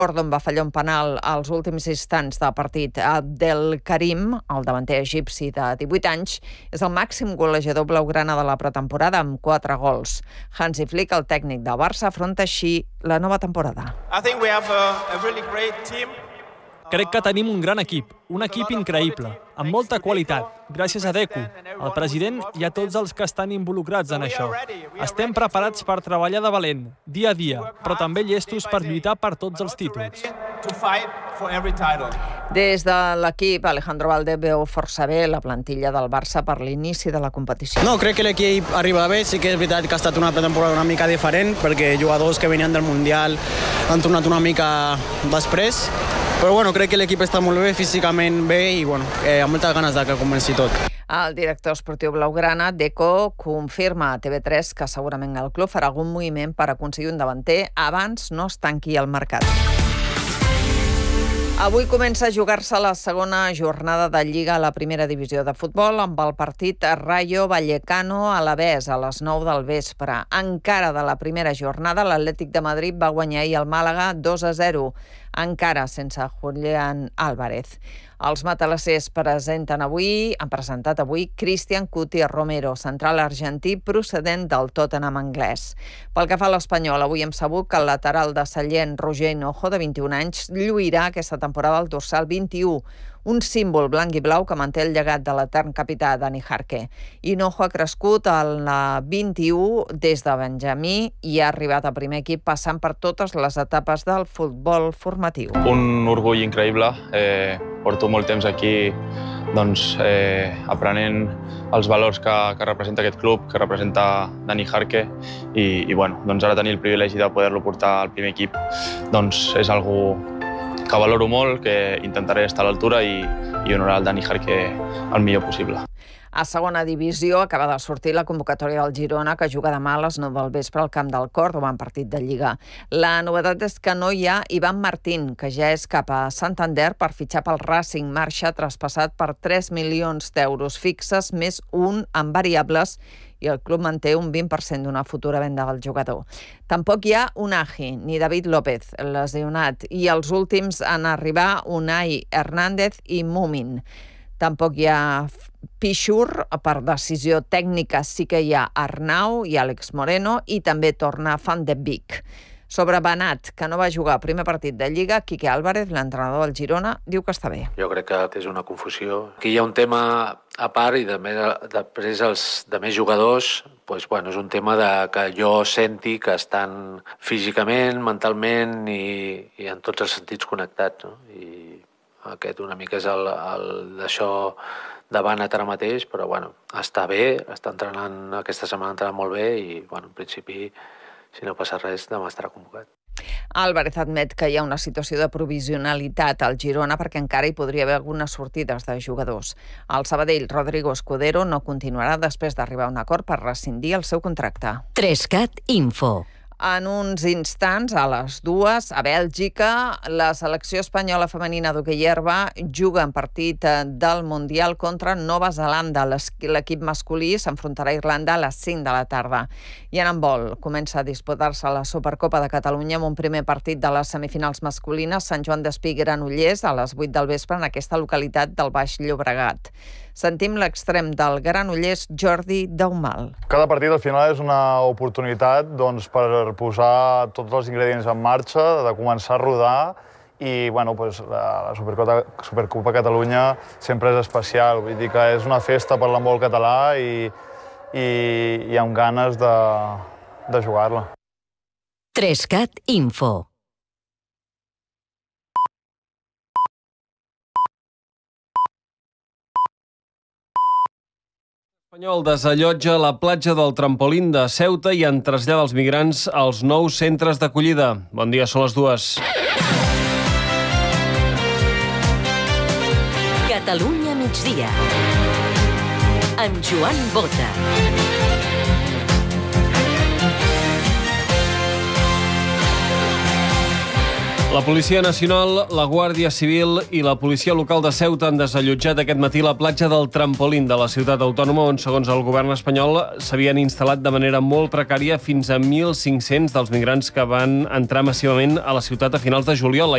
Gordon va fallar un penal als últims instants del partit. Abdel Karim, el davanter egipci de 18 anys, és el màxim golejador blaugrana de la pretemporada amb 4 gols. Hansi Flick, el tècnic del Barça, afronta així la nova temporada. Crec que tenim un gran equip, un equip increïble, amb molta qualitat, gràcies a Deco, el president i a tots els que estan involucrats en això. Estem preparats per treballar de valent, dia a dia, però també llestos per lluitar per tots els títols. Des de l'equip, Alejandro Valde veu força bé la plantilla del Barça per l'inici de la competició. No, crec que l'equip arriba bé, sí que és veritat que ha estat una pretemporada una mica diferent, perquè jugadors que venien del Mundial han tornat una mica després, però bueno, crec que l'equip està molt bé, físicament bé i bueno, amb moltes ganes que comenci tot. El director esportiu blaugrana, Deco, confirma a TV3 que segurament el club farà algun moviment per aconseguir un davanter abans no es tanqui el mercat. Avui comença a jugar-se la segona jornada de Lliga a la primera divisió de futbol amb el partit Rayo Vallecano-Alavés a les 9 del vespre. Encara de la primera jornada, l'Atlètic de Madrid va guanyar ahir el Màlaga 2-0, encara sense Julián Álvarez. Els matalassers han presentat avui Cristian Cuti Romero, central argentí procedent del Tottenham anglès. Pel que fa a l'Espanyol, avui hem sabut que el lateral de Sallent, Roger Hinojo, de 21 anys, lluirà aquesta temporada al dorsal 21, un símbol blanc i blau que manté el llegat de l'etern capità Dani Jarque. Hinojo ha crescut a la 21 des de Benjamí i ha arribat al primer equip passant per totes les etapes del futbol formatiu. Un orgull increïble. Porto molt temps aquí aprenent els valors que representa aquest club, que representa Dani Jarque i ara tenir el privilegi de poder-lo portar al primer equip és algo que valoro molt, que intentaré estar a l'altura i honorar el Dani Jarque el millor possible. A segona divisió acaba de sortir la convocatòria del Girona, que juga demà a les 9 del vespre al camp del Córdoba en partit de Lliga. La novetat és que no hi ha Ivan Martín, que ja és cap a Santander per fitxar pel Racing. Marxa traspassat per 3 milions d'euros fixes, més un en variables, i el club manté un 20% d'una futura venda del jugador. Tampoc hi ha Unai ni David López, lesionat, i els últims en arribar Unai Hernández i Mumin. Tampoc hi ha Pichur, per decisió tècnica sí que hi ha Arnau i Àlex Moreno, i també torna Van de Beek. Sobre Banat, que no va jugar el primer partit de Lliga, Quique Álvarez, l'entrenador del Girona, diu que està bé. Jo crec que és una confusió. Aquí hi ha un tema a part i després els demés jugadors, és un tema que jo senti que estan físicament, mentalment i en tots els sentits connectats. No? I aquest una mica és d'això de Banat ara mateix, però està bé, està entrenant, aquesta setmana ha entrenat molt bé i en principi, si no passa res, demà estarà convocat. Álvarez admet que hi ha una situació de provisionalitat al Girona perquè encara hi podria haver algunes sortides de jugadors. Al Sabadell, Rodrigo Escudero no continuarà després d'arribar a un acord per rescindir el seu contracte. 3CAT Info. En uns instants, a les 2, a Bèlgica, la selecció espanyola femenina d'hoquei herba juga en partit del Mundial contra Nova Zelanda. L'equip masculí s'enfrontarà a Irlanda a les 5 de la tarda. I en handbol comença a disputar-se la Supercopa de Catalunya amb un primer partit de les semifinals masculines, Sant Joan d'Espí Granollers, a les 8 del vespre en aquesta localitat del Baix Llobregat. Sentim l'extrem del Granollers, Jordi Daumal. Cada partit al final és una oportunitat per posar tots els ingredients en marxa, de començar a rodar i la Supercopa Catalunya sempre és especial. Vull dir que és una festa per l'handbol català i amb ganes de jugar-la. 3CAT Info. Espanyol desallotja la platja del Trampolín de Ceuta i en trasllada els migrants als nous centres d'acollida. Bon dia, són les 2. Catalunya migdia. Amb Joan Bota. La Policia Nacional, la Guàrdia Civil i la Policia Local de Ceuta han desallotjat aquest matí la platja del Trampolín de la ciutat autònoma, on, segons el govern espanyol, s'havien instal·lat de manera molt precària fins a 1.500 dels migrants que van entrar massivament a la ciutat a finals de juliol.